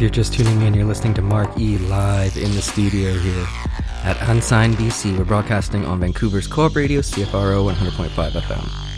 If you're just tuning in, you're listening to Mark E. live in the studio here at Unsigned BC. We're broadcasting on Vancouver's Co-op Radio, CFRO 100.5 FM.